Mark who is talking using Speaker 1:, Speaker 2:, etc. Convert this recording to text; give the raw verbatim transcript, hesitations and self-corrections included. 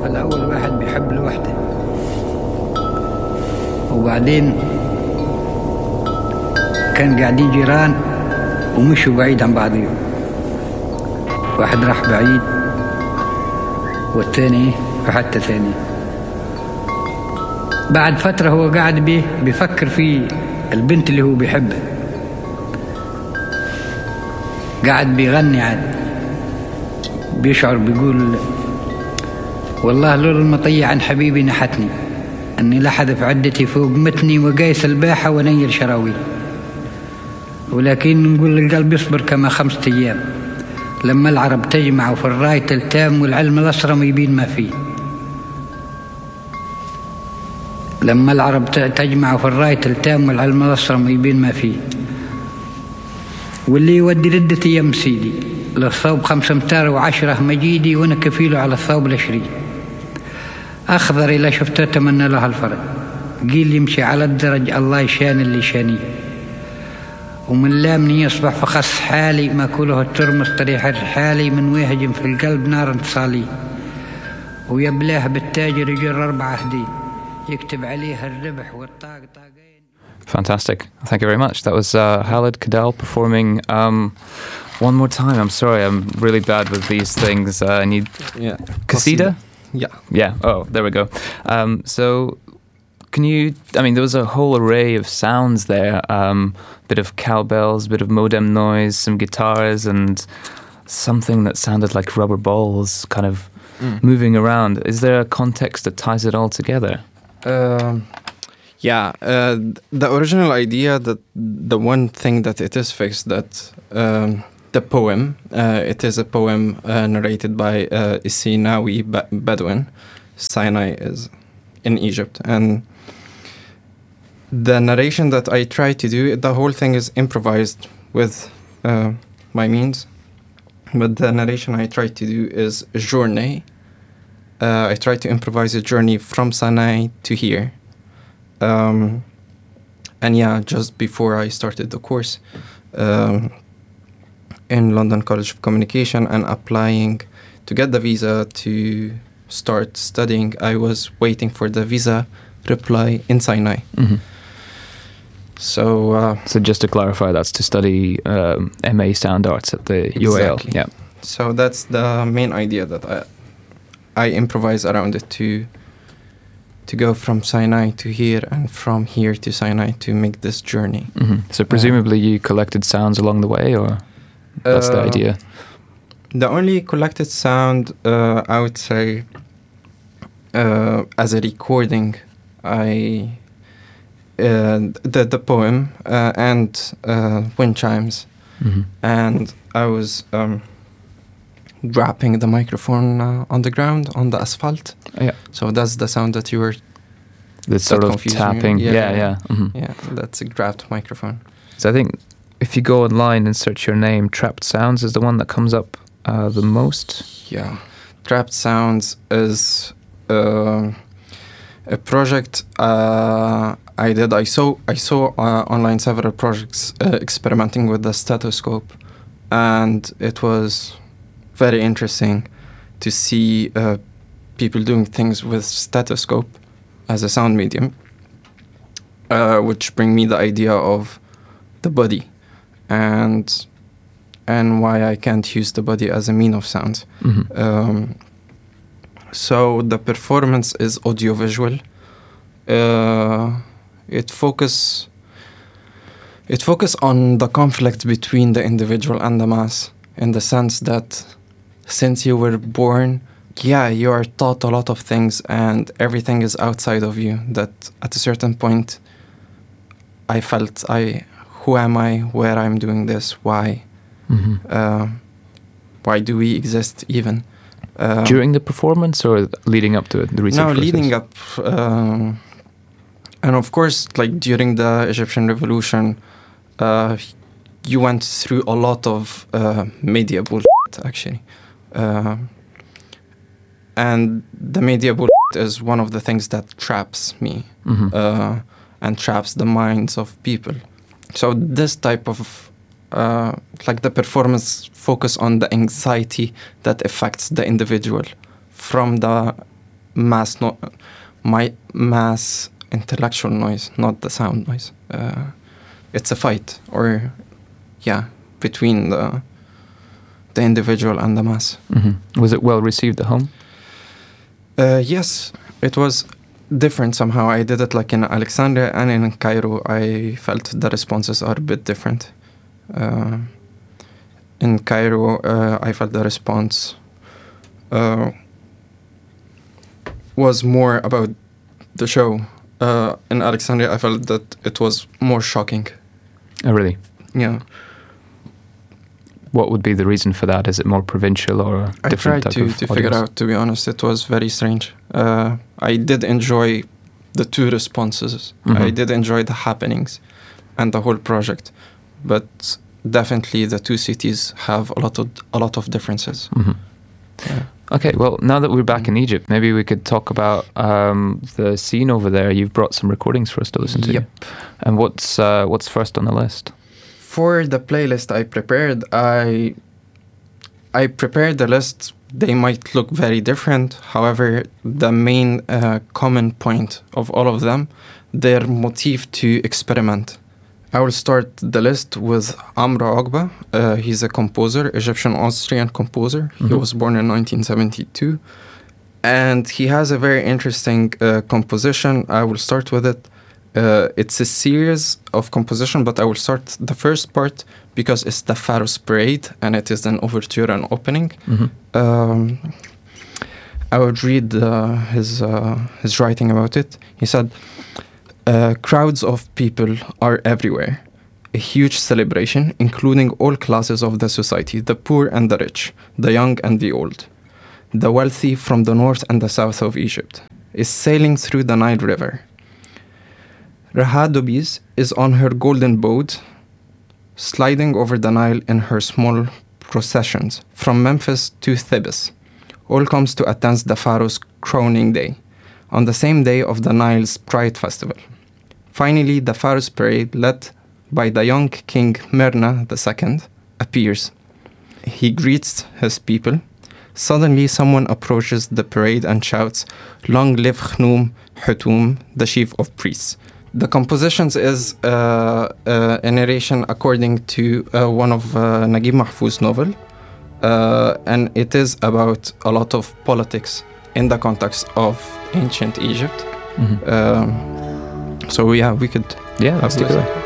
Speaker 1: الأول واحد بيحب الوحدة، وبعدين كان قاعدين جيران ومشوا بعيد عن بعضهم، واحد راح بعيد والثاني في حتة ثانية. بعد فترة هو قاعد بيه بيفكر في البنت اللي هو بيحبها، قاعد بيغني عاد، بيشعر بيقول والله لولا المطية عن حبيبي نحتني، أني لحذف عدتي فوق متني وقايس الباحة ونيل شراوي، ولكن نقول القلب يصبر كما خمسة أيام، لما العرب تجمعوا في الراية التام والعلم الأصرم يبين ما فيه. لما العرب تجمعوا في الراية التام والعلم الأصرم يبين ما فيه، واللي يودي ردتي يا مسيدي للثوب خمسة امتار وعشرة مجيدي، وانا كفيله على الثوب العشرين. أخضر إلى شفته أتمنى له الفرج، قيل يمشي على الدرج الله يشان اللي شانيه، ومن لامني يصبح فخص حالي ما كله الترمس طريح الحالي، من ويهجم في القلب نار انتصالي، ويبلاه بالتاجر يجر أربعة هدين يكتب عليها الربح والطاق طاقين.
Speaker 2: Fantastic. Thank you very much. That was uh, Khaled Kadal performing um, one more time. I'm sorry, I'm really bad with these things. Uh, I need...
Speaker 3: Yeah.
Speaker 2: Qasida?
Speaker 3: Yeah.
Speaker 2: Yeah. Oh, there we go. Um, so can you... I mean, there was a whole array of sounds there. Um, bit of cowbells, bit of modem noise, some guitars, and something that sounded like rubber balls kind of mm. moving around. Is there a context that ties it all together?
Speaker 3: Um... Yeah, uh, the original idea, that the one thing that it is fixed, that um, the poem, uh, it is a poem uh, narrated by uh, Sinawi Bedouin. Sinai is in Egypt. And the narration that I try to do, the whole thing is improvised with uh, my means. But the narration I try to do is a journey. Uh, I try to improvise a journey from Sinai to here. Um, and yeah, just before I started the course um, in London College of Communication and applying to get the visa to start studying, I was waiting for the visa reply in Sinai.
Speaker 2: Mm-hmm.
Speaker 3: So, uh,
Speaker 2: so just to clarify, that's to study um, M A Sound Arts at the
Speaker 3: exactly.
Speaker 2: U A L. Yeah.
Speaker 3: So that's the main idea, that I I improvise around it to. to go from Sinai to here and from here to Sinai to make this journey.
Speaker 2: Mm-hmm. So presumably uh, you collected sounds along the way, or that's uh, the idea?
Speaker 3: The only collected sound, uh, I would say, uh, as a recording, I uh, the the poem uh, and uh, wind chimes,
Speaker 2: mm-hmm.
Speaker 3: and I was um, dropping the microphone uh, on the ground, on the asphalt.
Speaker 2: Yeah.
Speaker 3: So that's the sound that you were...
Speaker 2: The sort of tapping.
Speaker 3: Yeah,
Speaker 2: yeah, yeah. Mm-hmm.
Speaker 3: Yeah, that's a dropped microphone.
Speaker 2: So I think if you go online and search your name, Trapped Sounds is the one that comes up uh, the most.
Speaker 3: Yeah. Trapped Sounds is uh, a project uh, I did. I saw, I saw uh, online several projects uh, experimenting with the stethoscope, and it was very interesting to see uh, people doing things with stethoscope as a sound medium, uh, which bring me the idea of the body and and why I can't use the body as a mean of sound.
Speaker 2: Mm-hmm.
Speaker 3: Um, so the performance is audiovisual. Uh, it focus it focus on the conflict between the individual and the mass, in the sense that since you were born, yeah, you are taught a lot of things and everything is outside of you, that at a certain point I felt, I, who am I, where I'm doing this, why,
Speaker 2: mm-hmm.
Speaker 3: uh, why do we exist even? Uh,
Speaker 2: During the performance or leading up to it? The research
Speaker 3: no,
Speaker 2: process?
Speaker 3: leading up. Um, and of course, like during the Egyptian Revolution, uh, you went through a lot of uh, media bullshit, actually. Uh, and the media bullshit is one of the things that traps me,
Speaker 2: mm-hmm.
Speaker 3: uh, and traps the minds of people. So this type of, uh, like the performance focus on the anxiety that affects the individual from the mass, no- my mass intellectual noise, not the sound noise. Uh, it's a fight, or yeah, between the the individual and the mass.
Speaker 2: Mm-hmm. Was it well received at home?
Speaker 3: Uh, yes, it was different somehow. I did it like in Alexandria and in Cairo. I felt the responses are a bit different. Uh, in Cairo, uh, I felt the response uh, was more about the show. Uh, in Alexandria, I felt that it was more shocking.
Speaker 2: Oh, really?
Speaker 3: Yeah.
Speaker 2: What would be the reason for that? Is it more provincial or a
Speaker 3: I
Speaker 2: different
Speaker 3: tried
Speaker 2: type
Speaker 3: to,
Speaker 2: of
Speaker 3: to
Speaker 2: audience?
Speaker 3: figure out, to be honest. It was very strange. Uh, I did enjoy the two responses.
Speaker 2: Mhm.
Speaker 3: I did enjoy the happenings and the whole project. But definitely the two cities have a lot of a lot of differences.
Speaker 2: Mhm.
Speaker 3: Yeah.
Speaker 2: Okay, well, now that we're back in Egypt, maybe we could talk about um, the scene over there. You've brought some recordings for us to listen to.
Speaker 3: Yep.
Speaker 2: And what's uh, what's first on the list?
Speaker 3: For the playlist I prepared, I I prepared the list. They might look very different. However, the main uh, common point of all of them, their motif to experiment. I will start the list with Amra Ogba. Uh, he's a composer, Egyptian-Austrian composer.
Speaker 2: Mm-hmm.
Speaker 3: He was born in nineteen seventy-two. And he has a very interesting uh, composition. I will start with it. Uh, it's a series of composition, but I will start the first part because it's the Pharaoh's Parade, and it is an overture and opening.
Speaker 2: Mm-hmm.
Speaker 3: Um, I would read uh, his uh, his writing about it. He said, uh, crowds of people are everywhere. A huge celebration, including all classes of the society, the poor and the rich, the young and the old. The wealthy from the north and the south of Egypt is sailing through the Nile River. Rahadobis is on her golden boat, sliding over the Nile in her small processions from Memphis to Thebes. All comes to attend the Pharaoh's crowning day, on the same day of the Nile's Pride Festival. Finally, the Pharaoh's parade, led by the young king Merna the Second, appears. He greets his people. Suddenly, someone approaches the parade and shouts, "Long live Khnum Hutum, the chief of priests." The compositions is uh, uh, a narration according to uh, one of uh, Naguib Mahfouz's novel, uh, and it is about a lot of politics in the context of ancient Egypt.
Speaker 2: Mm-hmm.
Speaker 3: Um, so yeah, we could
Speaker 2: Yeah,
Speaker 3: have
Speaker 2: let's take it
Speaker 3: listen.
Speaker 2: away.